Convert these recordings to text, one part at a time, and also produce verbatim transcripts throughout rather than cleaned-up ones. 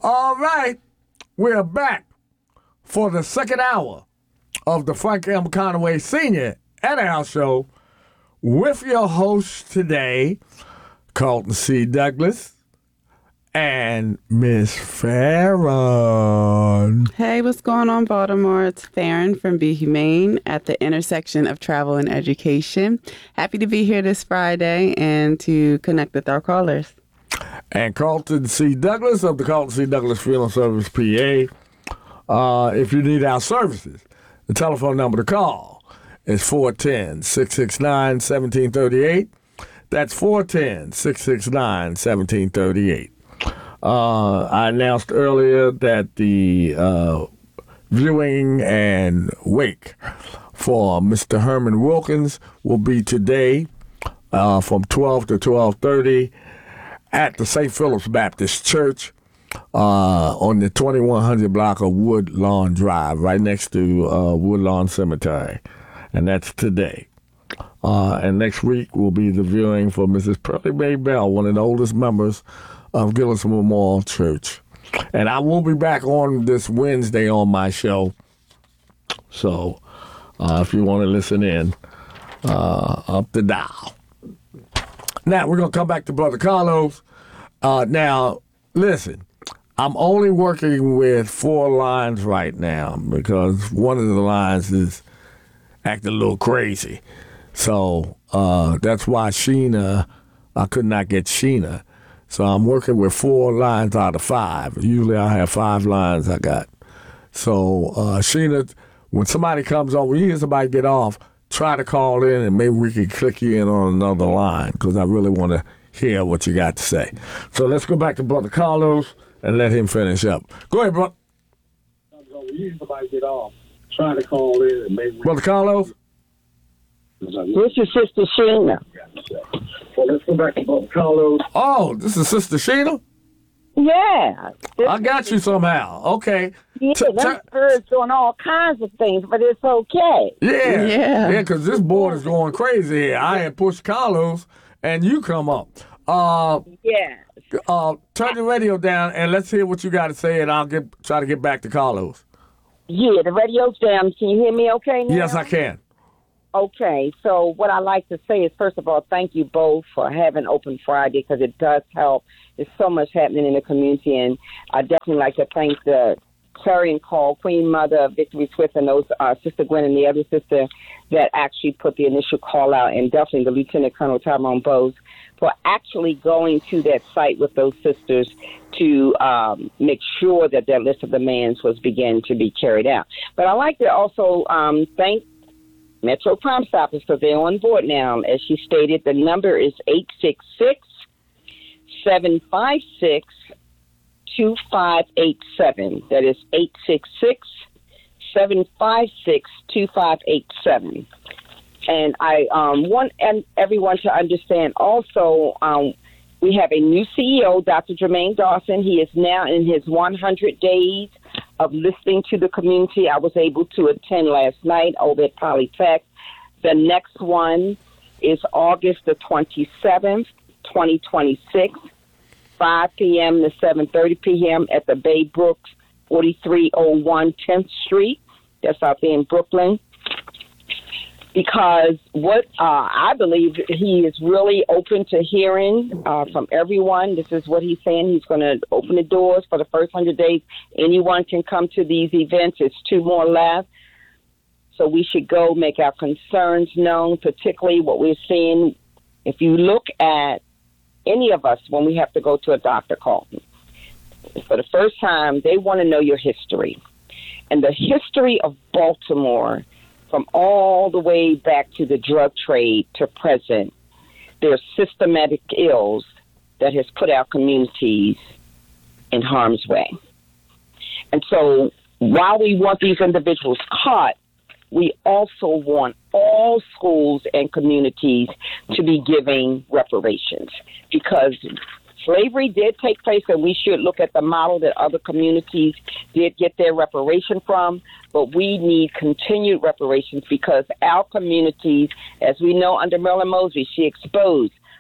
All right, we're back for the second hour of the Frank M. Conaway Senior at Our Show with your host today, Carlton C. Douglas, and Miss Farron. Hey, what's going on, Baltimore? It's Farron from Be Humane at the intersection of travel and education. Happy to be here this Friday and to connect with our callers. And Carlton C. Douglas of the Carlton C. Douglas Funeral Service, P A. Uh, if you need our services, the telephone number to call is four one zero, six six nine, one seven three eight. That's four one zero, six six nine, one seven three eight. Uh, I announced earlier that the uh, viewing and wake for Mister Herman Wilkins will be today uh, from twelve to twelve thirty at the Saint Philip's Baptist Church uh, on the twenty-one hundred block of Woodlawn Drive, right next to uh, Woodlawn Cemetery. And that's today. Uh, and next week will be the viewing for Missus Pearlie Mae Bell, one of the oldest members of Gillis Memorial Church. And I will be back on this Wednesday on my show. So uh, if you want to listen in, uh, up the dial. Now, we're going to come back to Brother Carlos. Uh, now, listen, I'm only working with four lines right now because one of the lines is acting a little crazy. So uh, that's why Sheena, I could not get Sheena. So I'm working with four lines out of five. Usually I have five lines I got. So uh, Sheena, when somebody comes on, when you hear somebody get off, try to call in and maybe we can click you in on another line because I really want to hear what you got to say. So let's go back to Brother Carlos and let him finish up. Go ahead, bro. When you hear somebody get off, try to call in and maybe Brother Carlos? This is Sister Sheena. Well, let's go back to Brother Carlos. Oh, this is Sister Sheena? Yeah. I got you somehow. Okay. Yeah, T- them t- birds doing all kinds of things, but it's okay. Yeah. Yeah. Yeah, because this board is going crazy here. I had pushed Carlos, and you come up. Uh, Yeah. uh, turn the radio down, and let's hear what you got to say, and I'll get try to get back to Carlos. Yeah, the radio's down. Can you hear me okay now? Yes, I can. Okay, so what I like to say is, first of all, thank you both for having Open Friday because it does help. There's so much happening in the community, and I definitely like to thank the Clarion Call, Queen Mother, Victory Swift, and those uh, Sister Gwen and the other sister that actually put the initial call out, and definitely the Lieutenant Colonel Tyrone Bowes for actually going to that site with those sisters to um, make sure that that list of demands was beginning to be carried out. But I like to also um, thank Metro Crime Stoppers because they're on board now. As she stated, the number is eight six six, seven five six, two five eight seven. That is eight six six, seven five six, two five eight seven. And I um, want and everyone to understand also um, we have a new C E O, Doctor Jermaine Dawson. He is now in his one hundred days of listening to the community. I was able to attend last night over at Polytech. The next one is August the twenty-seventh, twenty twenty-six, five p.m. to seven thirty p.m. at the Baybrook, forty-three oh one tenth Street. That's out there in Brooklyn. Because what uh, I believe he is really open to hearing uh, from everyone. This is what he's saying. He's going to open the doors for the first one hundred days. Anyone can come to these events. It's two more left. So we should go make our concerns known, particularly what we're seeing. If you look at any of us when we have to go to a doctor, Carlton, for the first time, they want to know your history. And the history of Baltimore, from all the way back to the drug trade to present, there's systematic ills that has put our communities in harm's way. And so while we want these individuals caught, we also want all schools and communities to be giving reparations because slavery did take place, and we should look at the model that other communities did get their reparation from. But we need continued reparations because our communities, as we know under Marilyn Mosby, she exposed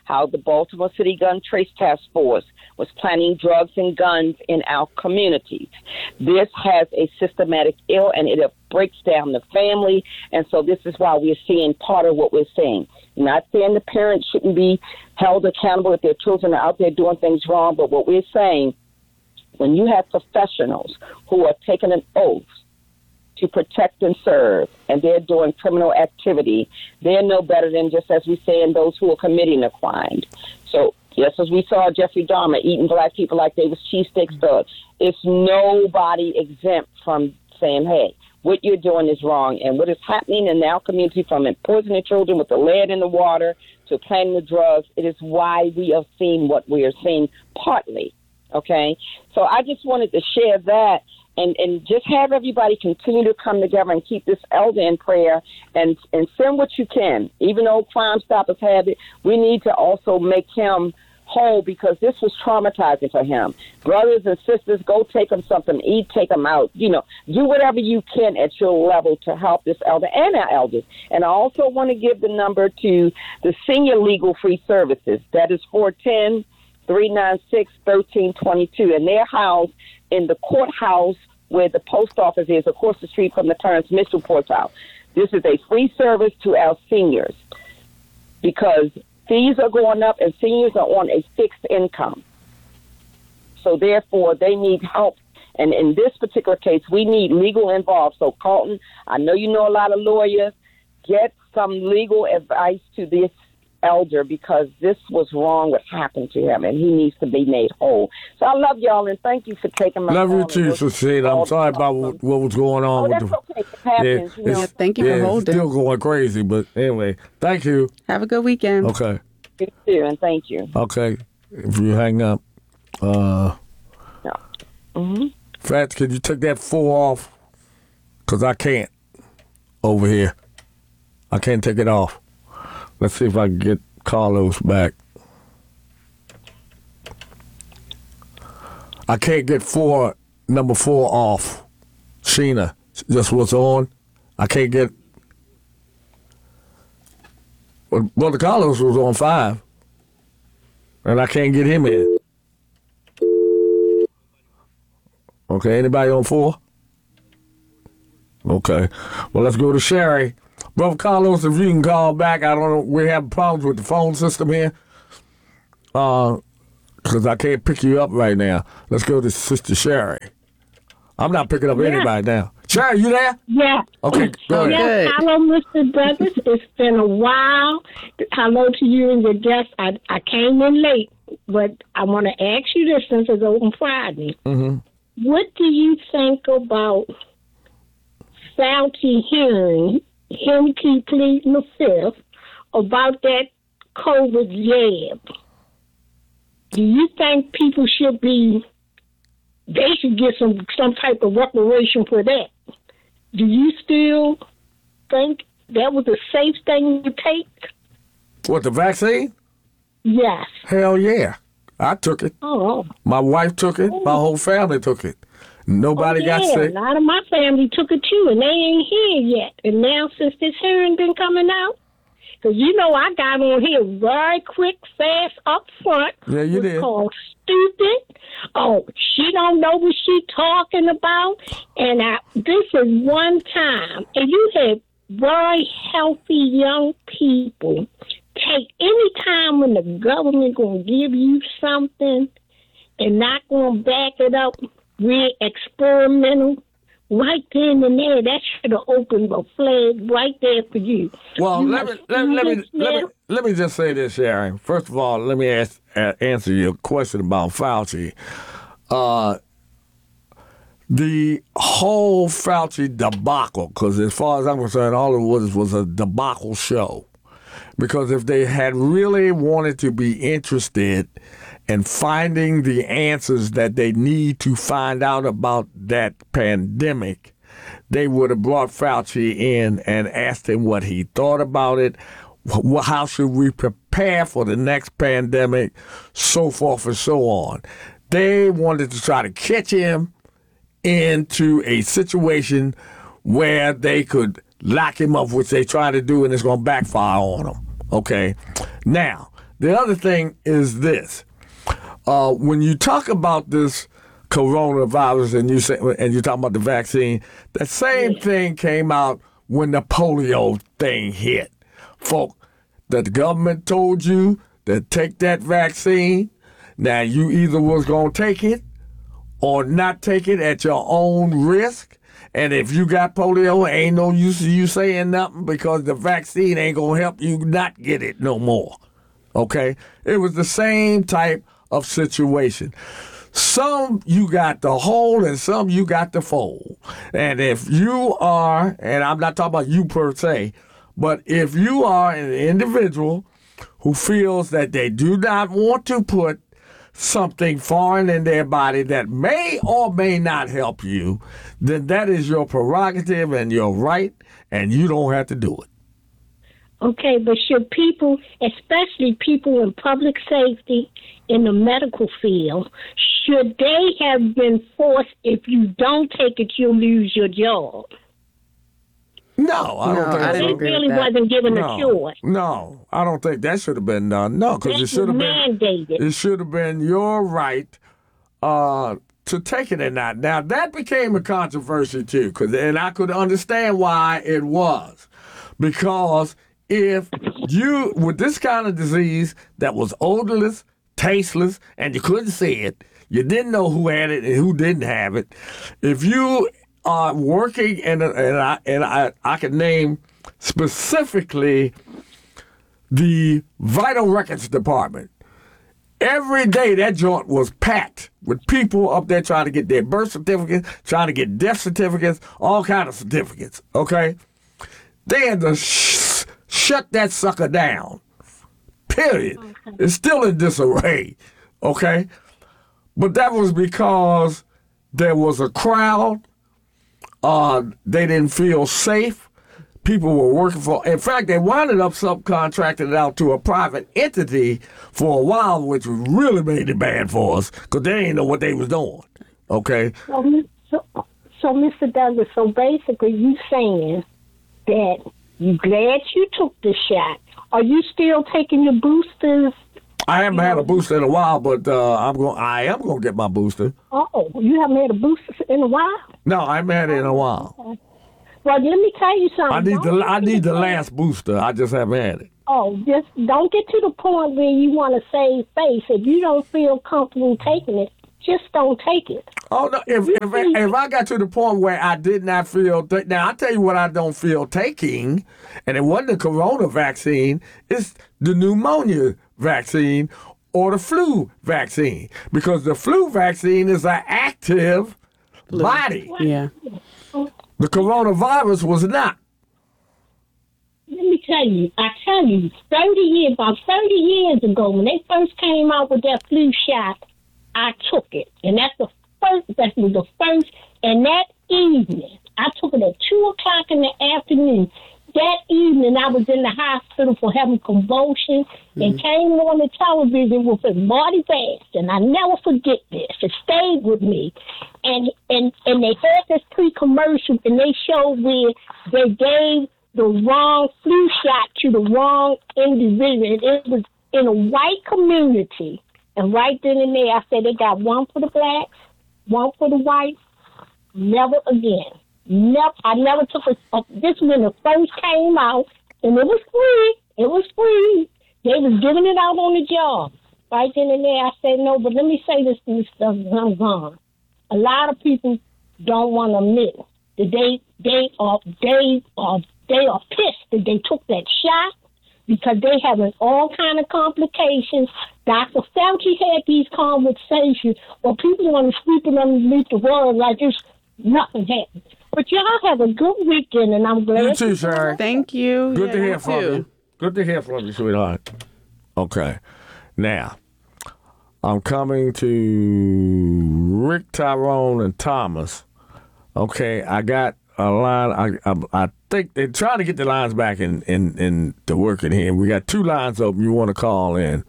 how the Baltimore City Gun Trace Task Force was planting drugs and guns in our communities. This has a systematic ill, and it breaks down the family, and so this is why we're seeing part of what we're seeing. Not saying the parents shouldn't be held accountable if their children are out there doing things wrong, but what we're saying, when you have professionals who are taking an oath to protect and serve, and they're doing criminal activity, they're no better than, just as we say, in those who are committing the crime. So just as we saw Jeffrey Dahmer eating black people like they was cheesesteak thugs, it's nobody exempt from saying, hey, what you're doing is wrong. And what is happening in our community, from poisoning children with the lead in the water to planting the drugs, it is why we are seeing what we are seeing partly. Okay? So I just wanted to share that and, and just have everybody continue to come together and keep this elder in prayer and, and send what you can. Even though Crime Stoppers have it, we need to also make him whole, because this was traumatizing for him. Brothers and sisters, go take him something to eat, take him out. You know, do whatever you can at your level to help this elder and our elders. And I also want to give the number to the Senior Legal Free Services. That is four one zero, three nine six, one three two two. And they're housed in the courthouse where the post office is, across the street from the Terrence Mitchell courthouse. This is a free service to our seniors, because fees are going up and seniors are on a fixed income. So therefore, they need help. And in this particular case, we need legal involved. So Carlton, I know you know a lot of lawyers. Get some legal advice to this elder, because this was wrong what happened to him, and he needs to be made whole. So I love y'all, and thank you for taking my Love call. you too, Succeed. I'm sorry about what, what was going on. Oh, with that's the, okay. It happens, yeah, you know. Yeah, thank you yeah, for holding. It's still going crazy, but anyway, thank you. Have a good weekend. Okay. You too, and thank you. Okay. If you hang up, uh, Yeah. Mm-hmm. Fats, can you take that four off? Because I can't over here. I can't take it off. Let's see if I can get Carlos back. I can't get four, number four off. Sheena, just what's on. I can't get. Well, Brother Carlos was on five, and I can't get him in. Okay, anybody on four? Okay, well, let's go to Sherry. Brother Carlos, if you can call back. I don't know, we have problems with the phone system here. Uh, because I can't pick you up right now. Let's go to Sister Sherry. I'm not picking up Yeah. anybody now. Sherry, you there? Yeah. Okay, go ahead. Yes, hello, Mister Douglas. It's been a while. Hello to you and your guests. I, I came in late, but I want to ask you this since it's open Friday. Mm-hmm. What do you think about Fauci hearing him keep pleading the fifth about that COVID jab? Do you think people should be, they should get some, some type of reparation for that? Do you still think that was a safe thing to take? What, the vaccine? Yes. Hell yeah. I took it. Oh. My wife took it. My whole family took it. Nobody oh, yeah. got sick. A lot of my family took it too, and they ain't here yet. And now, since this hearing been coming out, because you know I got on here very quick, fast, up front. Yeah, you was did. Called stupid. Oh, she don't know what she talking about. And I, this is one time, and you had very healthy young people take any time when the government gonna give you something and not gonna back it up with experimental. Right then and there, that should have opened a flag right there for you. Well, you let me let, let me let me let me just say this, Sharon. First of all, let me ask, uh, answer your question about Fauci. Uh, the whole Fauci debacle, because as far as I'm concerned, all it was was a debacle show. Because if they had really wanted to be interested in finding the answers that they need to find out about that pandemic, they would have brought Fauci in and asked him what he thought about it, how should we prepare for the next pandemic, so forth and so on. They wanted to try to catch him into a situation where they could lock him up, which they try to do, and it's going to backfire on them. Okay? Now, the other thing is this. Uh, when you talk about this coronavirus and you say and you talk about the vaccine, that same thing came out when the polio thing hit. Folk, that the government told you to take that vaccine. Now you either was gonna take it or not take it at your own risk. And if you got polio, ain't no use of you saying nothing because the vaccine ain't gonna help you not get it no more. Okay? It was the same type of situation. Some you got the whole and some you got the fold. And if you are, and I'm not talking about you per se, but if you are an individual who feels that they do not want to put something foreign in their body that may or may not help you, then that is your prerogative and your right, and you don't have to do it. Okay, but should people, especially people in public safety, in the medical field, should they have been forced, if you don't take it, you'll lose your job? No, I don't No, think I so. didn't They agree really with that. wasn't given no, a choice. No, I don't think that should have been done. No, because it That should was have been mandated. it should have been your right uh, to take it or not. Now that became a controversy too, because and I could understand why it was, because if you with this kind of disease that was odorless, tasteless, and you couldn't see it, you didn't know who had it and who didn't have it. If you are working in a, and I and I I can name specifically the Vital Records Department. Every day that joint was packed with people up there trying to get their birth certificates, trying to get death certificates, all kind of certificates. Okay, they had to sh- shut that sucker down. Period. Okay. It's still in disarray. Okay, but that was because there was a crowd. Uh, they didn't feel safe. People were working for, in fact, they wound up subcontracting it out to a private entity for a while, which really made it bad for us because they didn't know what they was doing. Okay? So, so, so, Mister Douglas, so basically you saying that you glad you took the shot. Are you still taking your boosters? I haven't had a booster in a while, but uh, I'm going. I am going to get my booster. Oh, you haven't had a booster in a while? No, I haven't had it in a while. Okay. Well, let me tell you something. I need Don't the I get to need the point- last booster. I just haven't had it. Oh, just don't get to the point where you want to save face. If you don't feel comfortable taking it, just don't take it. Oh no! If if I, if I got to the point where I did not feel th- now, I tell you what I don't feel taking, and it wasn't the corona vaccine. It's the pneumonia vaccine or the flu vaccine, because the flu vaccine is an active body. Yeah. The coronavirus was not. Let me tell you, I tell you, thirty years, about thirty years ago, when they first came out with that flu shot, I took it, and that's the first. That was the first. And that evening, I took it at two o'clock in the afternoon. That evening, I was in the hospital for having convulsions, mm-hmm. and came on the television with a Marty Bass, and I never forget this. It stayed with me, and and and they had this pre-commercial, and they showed where they gave the wrong flu shot to the wrong individual. It was in a white community. And right then and there, I said, they got one for the blacks, one for the whites. Never again. Never. I never took a, a, this when it first came out, and it was free. It was free. They was giving it out on the job. Right then and there, I said, no, but let me say this to Mister Zahn. A lot of people don't want to admit that they, they are, they are, they are pissed that they took that shot, because they having all kind of complications. Doctor Fauci had these conversations where people want to sweep it underneath the rug like it's nothing happened. But y'all have a good weekend, and I'm glad. You too, sir. Thank you. Good Yeah, to hear you from too. you. Good to hear from you, sweetheart. Okay. Now, I'm coming to Rick, Tyrone, and Thomas. Okay, I got a line. I, I I think they're trying to get the lines back in, in, in to working here. We got two lines open. You want to call in.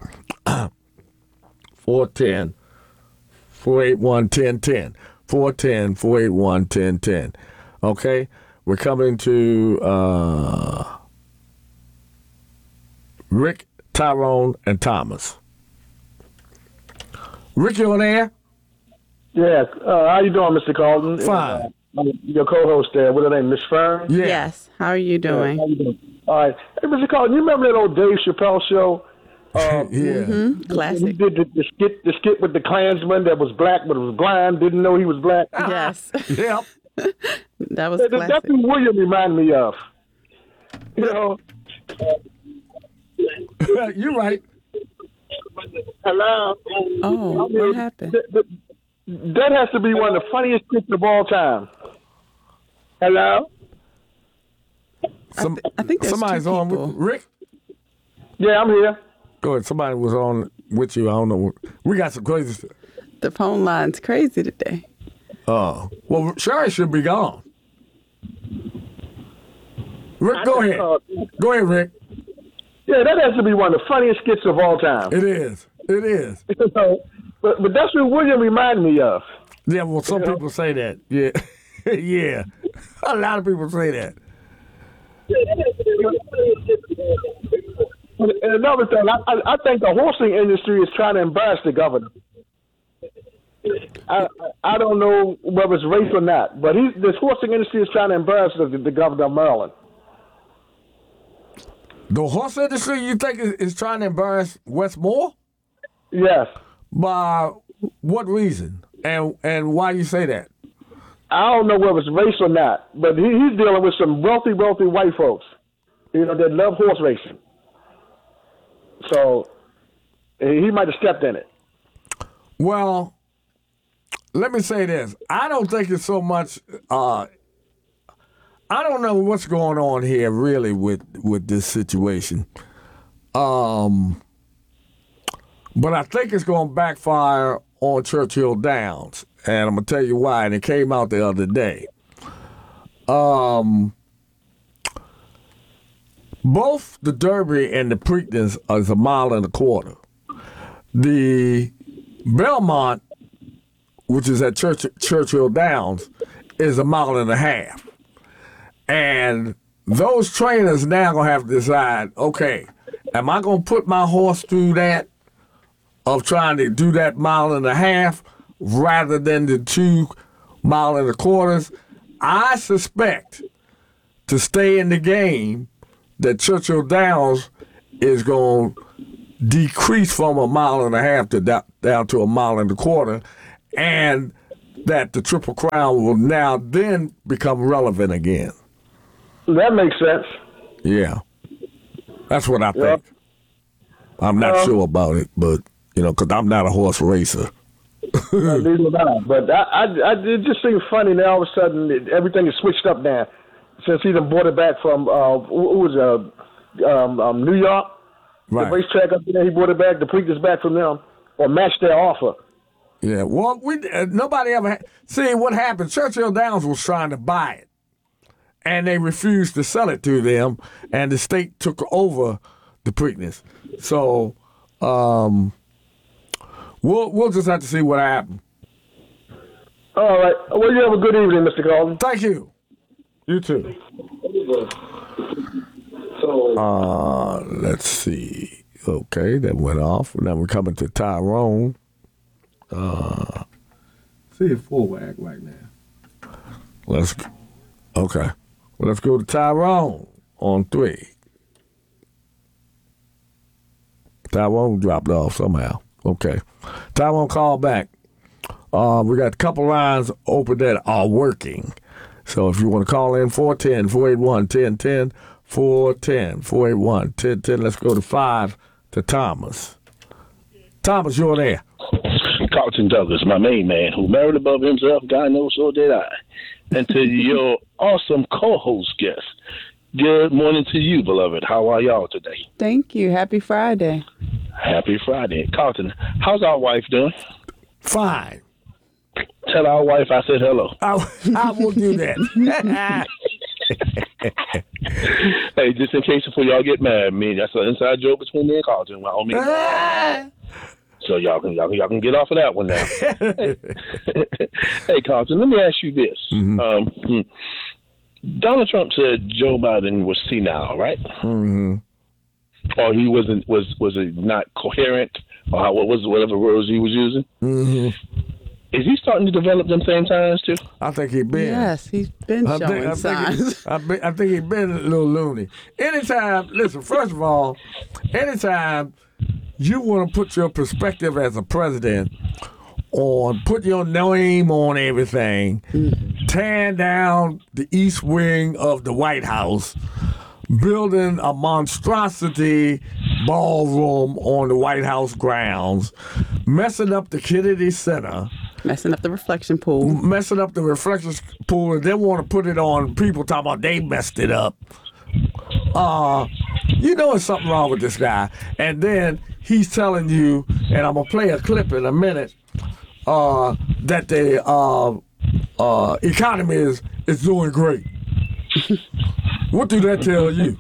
four one zero, four eight one, one zero one zero. four one zero, four eight one, one zero one zero. Okay? We're coming to uh, Rick, Tyrone, and Thomas. Rick, you on air? Yes. Uh, how you doing, Mister Carlton? Fine. Uh, your co-host there. What's her name? Miss Fern? Yeah. Yes. How are you doing? Yeah, how you doing? All right. Hey, Mister Carlton, you remember that old Dave Chappelle show? Uh, Yeah. Hmm? He Classic. did the, the skit, the skit with the Klansman that was black but was blind, didn't know he was black. Yes. Yep. That was That- classic. That's who William reminded me of. You know. You're right. Hello. Oh, what happened? That, that, that has to be one of the funniest skits of all time. Hello. Some, I think there's somebody's two on with people. Rick. Yeah, I'm here. Go ahead. Somebody was on with you. I don't know. We got some crazy stuff. The phone line's crazy today. Oh, well, Sherry should be gone. Rick, go ahead. Go ahead, Rick. Yeah, that has to be one of the funniest skits of all time. It is. It is. You know, but but that's what William reminded me of. Yeah, well, some people say that. Yeah. Yeah. A lot of people say that. And another thing, I, I, I think the horsing industry is trying to embarrass the governor. I I don't know whether it's race or not, but he, this horsing industry is trying to embarrass the, the governor of Maryland. The horse industry, you think, is, is trying to embarrass Westmore? Yes. By what reason? And and why you say that? I don't know whether it's race or not, but he, he's dealing with some wealthy, wealthy white folks, you know, that love horse racing. So he might have stepped in it. Well, let me say this. I don't think it's so much. Uh, I don't know what's going on here really with with this situation. Um, but I think it's going to backfire on Churchill Downs, and I'm gonna tell you why. And it came out the other day. Um, both the Derby and the Preakness is a mile and a quarter. The Belmont, which is at Church, Churchill Downs, is a mile and a half. And those trainers now going to have to decide, okay, am I going to put my horse through that of trying to do that mile and a half rather than the two mile and a quarters? I suspect to stay in the game that Churchill Downs is going to decrease from a mile and a half to da- down to a mile and a quarter, and that the Triple Crown will now then become relevant again. That makes sense. Yeah. That's what I think. Yeah. I'm not Uh, sure about it, but, you know, because I'm not a horse racer. Uh, neither am I. But I, I, I, it just seems funny now all of a sudden it, everything is switched up now since he done bought it back from, uh, who was uh, um, um, New York. Right. The racetrack up there, he bought it back. The Preakness back from them or matched their offer. Yeah, well, we uh, nobody ever had. See, what happened, Churchill Downs was trying to buy it, and they refused to sell it to them, and the state took over the Preakness. So um, we'll we'll just have to see what happened. All right. Well, you have a good evening, Mister Carlton. Thank you. You too. So, Uh, let's see. Okay, that went off. Now we're coming to Tyrone. Uh, see if full act right now. Let's. Okay. Well, let's go to Tyrone on three. Tyrone dropped off somehow. Okay. Tyrone, call back. Uh, we got a couple lines open that are working. So if you want to call in, four one zero, four eight one, one zero one zero, four one zero, four eight one, one zero one zero. Let's go to five to Thomas. Thomas, you're there. Carlton Douglas, my main man, who married above himself, God knows so did I. And to your awesome co-host guest, good morning to you, beloved. How are y'all today? Thank you. Happy Friday. Happy Friday. Carlton, how's our wife doing? Fine. Tell our wife I said hello. I, I will do that. Hey, just in case before y'all get mad at me, that's an inside joke between me and Carlton. Well, I mean, so y'all can, y'all can y'all can get off of that one now. Hey, Carlton, let me ask you this. Mm-hmm. Um, Donald Trump said Joe Biden was senile, right? Mm-hmm. or he wasn't was was it not coherent, or how, what was whatever words he was using. Mm-hmm. Is he starting to develop them same signs too? I think he been. Yes, he's been I showing think, I signs. Think he, I, be, I think he's been a little loony. Anytime, listen, first of all, anytime you want to put your perspective as a president on, put your name on everything, mm. tearing down the east wing of the White House, building a monstrosity ballroom on the White House grounds, messing up the Kennedy Center, messing up the reflection pool, messing up the reflection pool, and then want to put it on people talking about they messed it up. Uh, you know there's something wrong with this guy. And then he's telling you, and I'm gonna play a clip in a minute, uh, that the uh, uh, economy is is doing great. What do that tell you?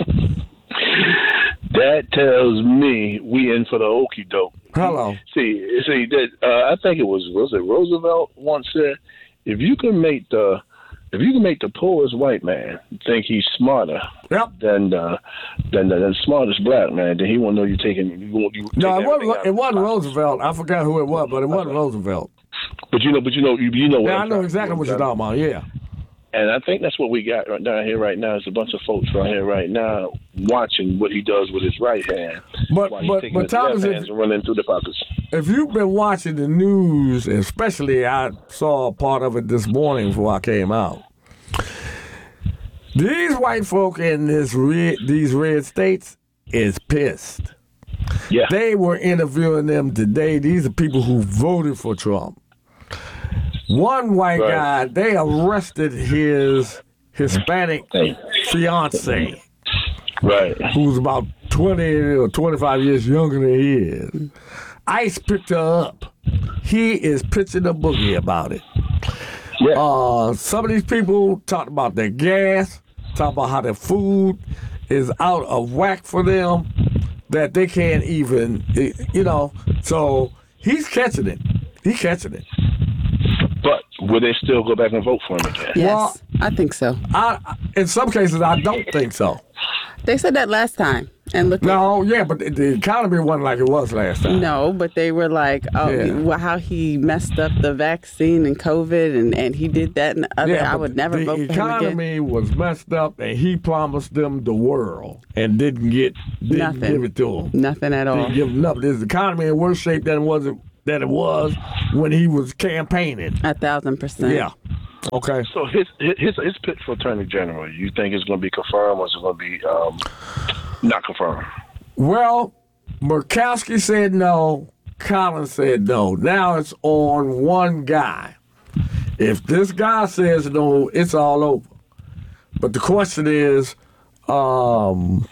That tells me we in for the okie doke. Hello. See, see that uh, I think it was was it Roosevelt once said, if you can make the if you can make the poorest white man think he's smarter yep. than uh, than the, the smartest black man, then he won't know you taking you won't you. No, it wasn't. It wasn't Roosevelt. I forgot who it was, but it wasn't Roosevelt. But you know, but you know, you, you know what? Yeah, I'm I know exactly what you're talking about. Yeah. And I think that's what we got right down here right now. Is a bunch of folks right here right now watching what he does with his right hand, but while but he's but his Thomas, left if, hands and running through the pockets. If you've been watching the news, especially I saw a part of it this morning before I came out. These white folk in this red, these red states is pissed. Yeah, they were interviewing them today. These are people who voted for Trump. One white right. guy, they arrested his Hispanic fiance, right, who's about twenty or twenty-five years younger than he is. ICE picked her up. He is pitching a boogie about it. Yeah. Uh, some of these people talked about their gas, talk about how their food is out of whack for them, that they can't even, you know. So he's catching it. He's catching it. But will they still go back and vote for him again? Yes, well, I think so. I, in some cases, I don't think so. They said that last time. And look. No, at, yeah, but the, the economy wasn't like it was last time. No, but they were like, oh, yeah. well, how he messed up the vaccine and COVID, and, and he did that and the other. Yeah, I would never the vote for him again. The economy was messed up, and he promised them the world and didn't get didn't nothing. give it to them. Nothing at all. Didn't give them nothing. This economy in worse shape than it was than it was when he was campaigning. A thousand percent. Yeah. Okay. So his his his pitch for attorney general, you think it's going to be confirmed, or is it going to be um, not confirmed? Well, Murkowski said no. Collins said no. Now it's on one guy. If this guy says no, it's all over. But the question is um,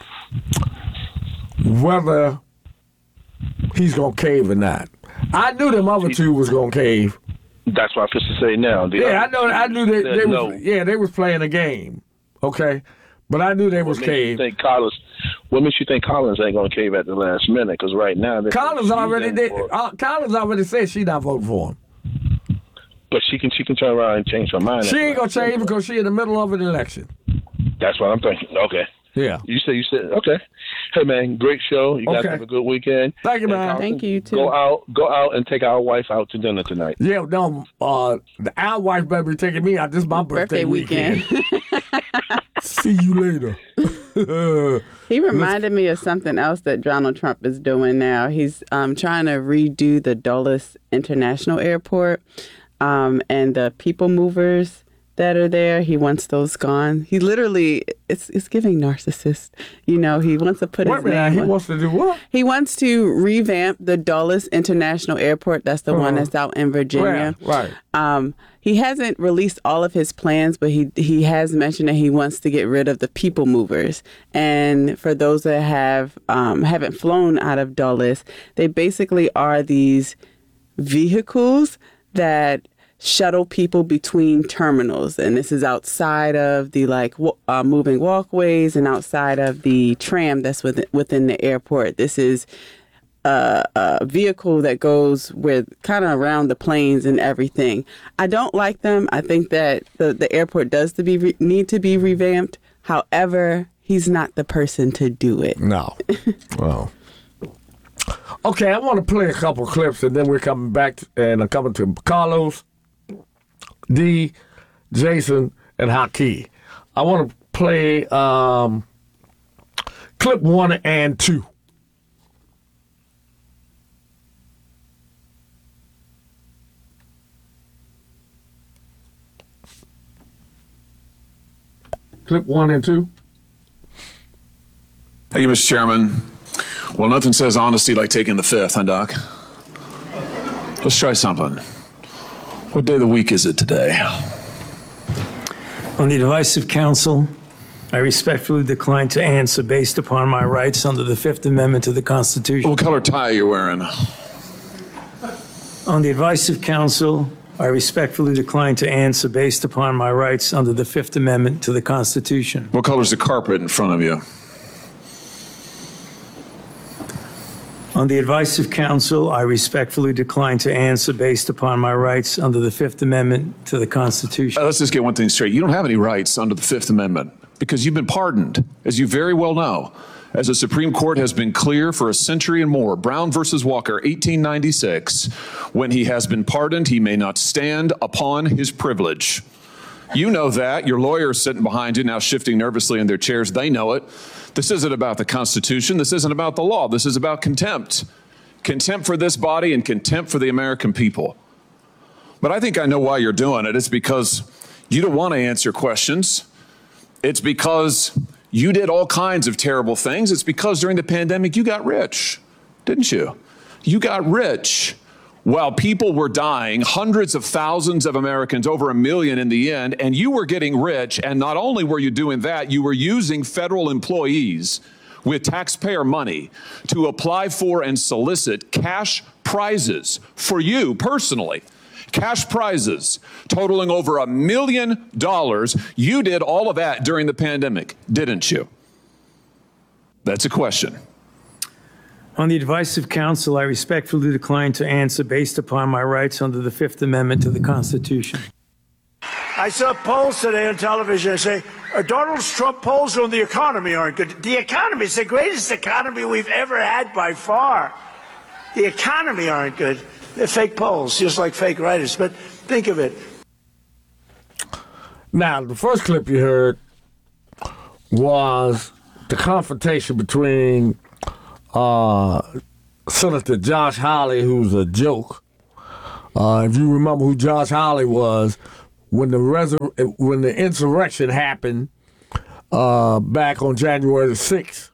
whether he's going to cave or not. I knew them other two was going to cave. That's what I was to say now. The yeah, I know. I knew they, they no. was. Yeah, they was playing a game. Okay, but I knew they was what cave. Think Collins? What makes you think Collins ain't gonna cave at the last minute? Because right now, Collins already did. Uh, Collins already said she not voting for him. But she can. She can turn around and change her mind. She ain't gonna change because she in the middle of an election. That's what I'm thinking. Okay. Yeah. You said. You said. Okay. Hey man, great show. You guys okay. have a good weekend. Thank you, man. Thank you too. Go out. Go out and take our wife out to dinner tonight. Yeah. No. Uh, the our wife better be taking me out. This is my birthday, birthday weekend. weekend. See you later. He reminded me of something else that Donald Trump is doing now. He's um, trying to redo the Dulles International Airport um, and the people movers that are there. He wants those gone. He literally, it's it's giving narcissist. You know, he wants to put Wait his a minute, name he on. wants to do what? He wants to revamp the Dulles International Airport. That's the uh-huh. one that's out in Virginia. Right. right. Um, he hasn't released all of his plans, but he he has mentioned that he wants to get rid of the people movers. And for those that have um, haven't flown out of Dulles, they basically are these vehicles that shuttle people between terminals, and this is outside of the like uh, moving walkways and outside of the tram that's within, within the airport. This is a, a vehicle that goes with kind of around the planes and everything. I don't like them. I think that the, the airport does to be re- need to be revamped. However, he's not the person to do it. No. Well. Okay, I want to play a couple clips, and then we're coming back, to, and I'm coming to Carlos, D, Jason, and Haki. I want to play um, clip one and two. Clip one and two. Thank you, Mister Chairman. Well, nothing says honesty like taking the fifth, huh, Doc? Let's try something. What day of the week is it today? On the advice of counsel, I respectfully decline to answer based upon my rights under the Fifth Amendment to the Constitution. What color tie are you wearing? On the advice of counsel, I respectfully decline to answer based upon my rights under the Fifth Amendment to the Constitution. What color's the carpet in front of you? On the advice of counsel, I respectfully decline to answer based upon my rights under the Fifth Amendment to the Constitution. Uh, let's just get one thing straight. You don't have any rights under the Fifth Amendment because you've been pardoned, as you very well know. As the Supreme Court has been clear for a century and more, Brown versus Walker, eighteen ninety-six, when he has been pardoned, he may not stand upon his privilege. You know that. Your lawyers sitting behind you now shifting nervously in their chairs, they know it. This isn't about the Constitution. This isn't about the law. This is about contempt. Contempt for this body and contempt for the American people. But I think I know why you're doing it. It's because you don't want to answer questions. It's because you did all kinds of terrible things. It's because during the pandemic, you got rich, didn't you? You got rich while people were dying, hundreds of thousands of Americans, over a million in the end, and you were getting rich. And not only were you doing that, you were using federal employees with taxpayer money to apply for and solicit cash prizes for you personally. Cash prizes totaling over a million dollars. You did all of that during the pandemic, didn't you? That's a question. On the advice of counsel, I respectfully decline to answer based upon my rights under the Fifth Amendment to the Constitution. I saw polls today on television. I say, uh, Donald Trump polls on the economy aren't good. The economy is the greatest economy we've ever had by far. The economy aren't good. They're fake polls, just like fake writers. But think of it. Now, the first clip you heard was the confrontation between uh, Senator Josh Hawley, who's a joke. Uh, if you remember who Josh Hawley was, when the resur- when the insurrection happened uh, back on January the sixth,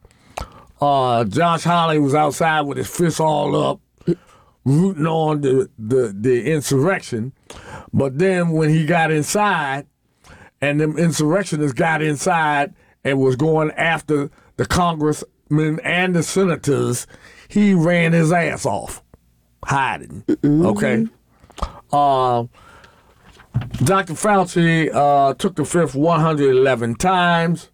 uh, Josh Hawley was outside with his fists all up, rooting on the, the, the insurrection. But then when he got inside, and them insurrectionists got inside and was going after the congressmen and the senators, he ran his ass off, hiding. Mm-hmm. Okay? Uh, Doctor Fauci uh, took the fifth one hundred eleven times.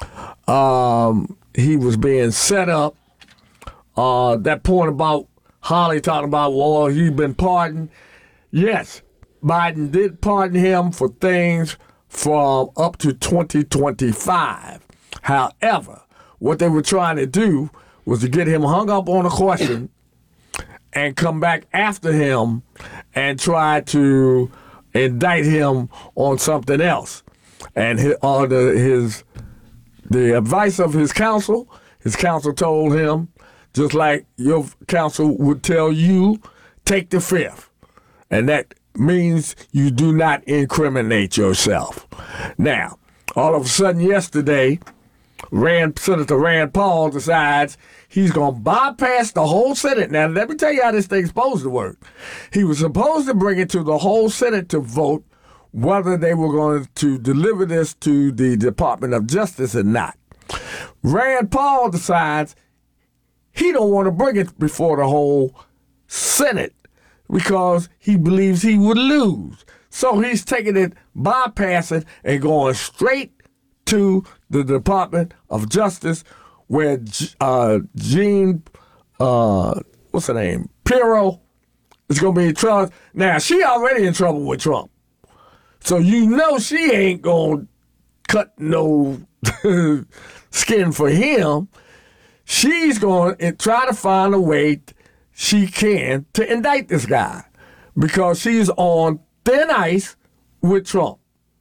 Um, he was being set up. Uh, that point about Hawley talking about, well, he's been pardoned. Yes, Biden did pardon him for things from up to twenty twenty-five. However, what they were trying to do was to get him hung up on a question and come back after him and try to indict him on something else. And his, uh, the, his the advice of his counsel, his counsel told him, just like your counsel would tell you, take the fifth. And that means you do not incriminate yourself. Now, all of a sudden yesterday, Rand, Senator Rand Paul decides he's going to bypass the whole Senate. Now, let me tell you how this thing's supposed to work. He was supposed to bring it to the whole Senate to vote whether they were going to deliver this to the Department of Justice or not. Rand Paul decides he don't want to bring it before the whole Senate because he believes he would lose. So he's taking it, bypassing, and going straight to the Department of Justice, where uh, Jean, uh, what's her name, Pirro, is going to be in trouble. Now, she already in trouble with Trump. So you know she ain't going to cut no skin for him, she's going to try to find a way she can to indict this guy because she's on thin ice with Trump.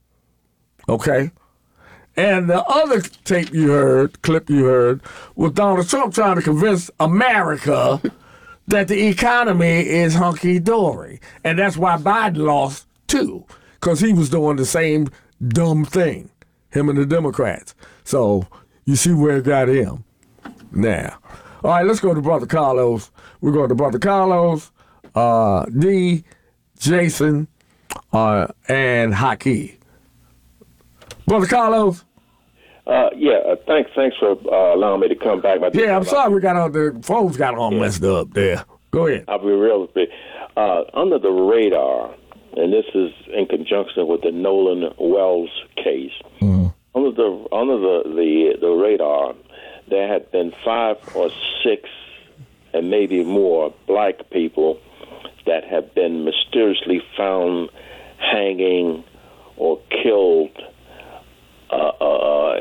Okay? And the other tape you heard, clip you heard, was Donald Trump trying to convince America that the economy is hunky-dory. And that's why Biden lost, too, because he was doing the same dumb thing, him and the Democrats. So you see where it got him now. All right, let's go to Brother Carlos. We're going to Brother Carlos, uh, D, Jason, uh, and Haki. Brother Carlos? Uh, yeah, uh, thanks Thanks for uh, allowing me to come back. My yeah, I'm sorry we got all the phones got all yeah. messed up there. Go ahead. I'll be real quick. Uh, under the radar, and this is in conjunction with the Nolan Wells case, mm-hmm. under the under the, the, the radar, there had been five or six and maybe more black people that have been mysteriously found hanging or killed Uh, uh,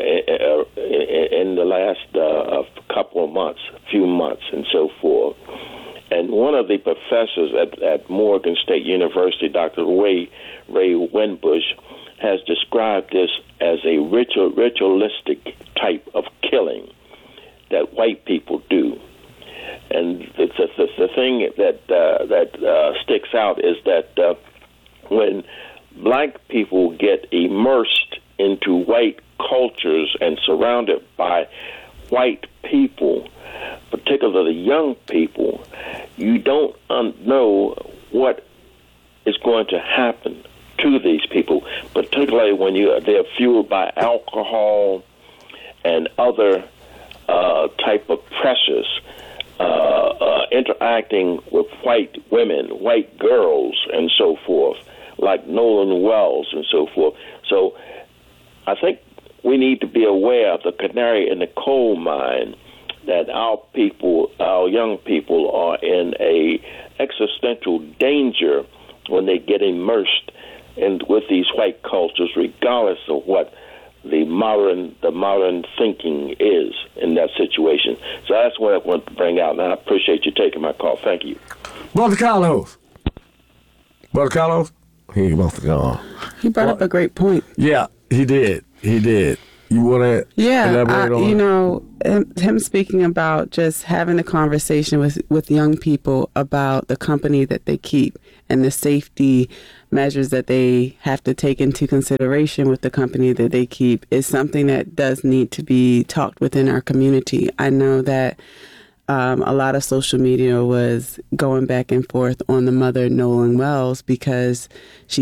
in the last uh, couple of months, few months, and so forth. And one of the professors at, at Morgan State University, Doctor Ray, Ray Winbush, has described this as a ritual, ritualistic type of killing that white people do. And it's, it's, it's the thing that uh, that uh, sticks out is that uh, when black people get immersed into white cultures and surrounded by white people, particularly young people, you don't un- know what is going to happen to these people, particularly when you they're fueled by alcohol and other uh, type of pressures, uh, uh, interacting with white women, white girls, and so forth, like Nolan Wells and so forth. So I think we need to be aware of the canary in the coal mine, that our people, our young people, are in a existential danger when they get immersed in with these white cultures, regardless of what the modern the modern thinking is in that situation. So that's what I want to bring out, and I appreciate you taking my call. Thank you. Brother Carlos. Brother Carlos? He must have gone. He brought well, up a great point. Yeah, he did. He did. You want to yeah, elaborate I, on you it? know, him, him speaking about just having a conversation with, with young people about the company that they keep and the safety measures that they have to take into consideration with the company that they keep is something that does need to be talked within our community. I know that Um, a lot of social media was going back and forth on the mother, Nolan Wells, because she